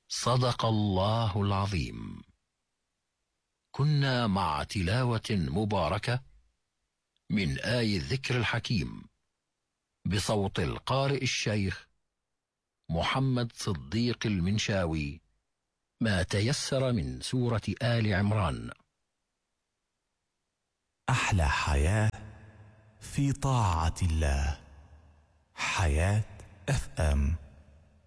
صدق الله العظيم. كنا مع تلاوة مباركة من آي الذكر الحكيم بصوت القارئ الشيخ محمد صديق المنشاوي، ما تيسر من سورة آل عمران. أحلى حياة في طاعة الله. حياة FM.